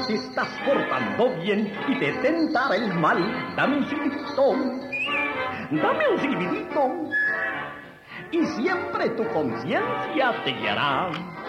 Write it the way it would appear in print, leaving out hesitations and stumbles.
te estás portando bien y te tentará el mal. Dame un silbidito, dame un silbidito, y siempre tu conciencia te guiará.